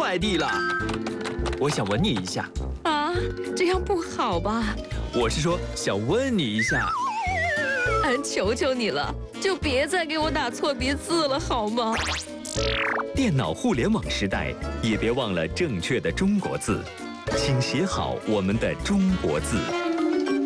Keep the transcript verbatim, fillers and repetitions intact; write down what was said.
快递了。我想吻你一下。 啊，这样不好吧？ 我是说想问你一下。 俺求求你了，就别再给我打错别字了，好吗？ 电脑互联网时代，也别忘了正确的中国字，请写好我们的中国字。